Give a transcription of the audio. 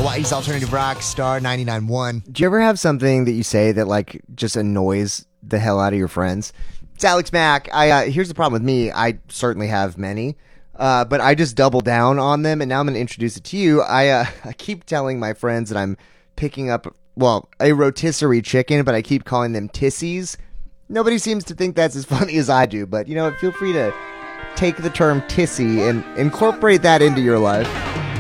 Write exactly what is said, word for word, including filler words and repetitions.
Hawaii's Alternative Rock, Star ninety-nine point one. Do you ever have something that you say that like just annoys the hell out of your friends? It's Alex Mack. I uh, here's the problem with me. I certainly have many, uh, but I just double down on them, and now I'm going to introduce it to you. I uh, I keep telling my friends that I'm picking up, well, a rotisserie chicken, but I keep calling them tissies. Nobody seems to think that's as funny as I do, but you know, feel free to take the term tissy and incorporate that into your life.